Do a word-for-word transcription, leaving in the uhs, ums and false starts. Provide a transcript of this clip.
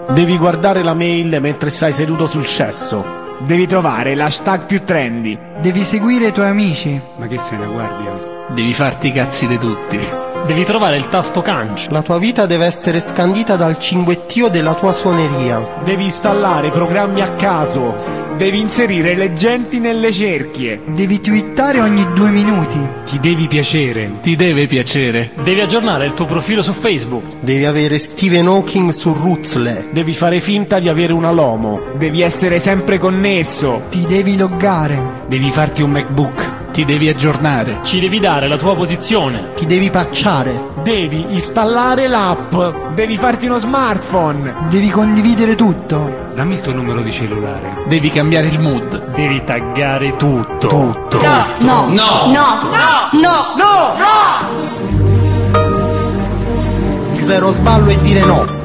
Devi guardare la mail mentre stai seduto sul cesso. Devi trovare l'hashtag più trendy. Devi seguire i tuoi amici. Ma che sei, una guardia? Devi farti i cazzi di tutti. Devi trovare il tasto canc. La tua vita deve essere scandita dal cinguettio della tua suoneria. Devi installare programmi a caso. Devi inserire le genti nelle cerchie. Devi twittare ogni due minuti. Ti devi piacere. Ti deve piacere. Devi aggiornare il tuo profilo su Facebook. Devi avere Stephen Hawking su Rutzle. Devi fare finta di avere una Lomo. Devi essere sempre connesso. Ti devi loggare. Devi farti un MacBook. Ti devi aggiornare. Ci devi dare la tua posizione. Ti devi pacciare. Devi installare l'app. Devi farti uno smartphone. Devi condividere tutto. Dammi il tuo numero di cellulare. Devi cambiare il mood. Devi taggare tutto. Tutto. No, no, no, no, no, no, no. Il vero sballo è dire no.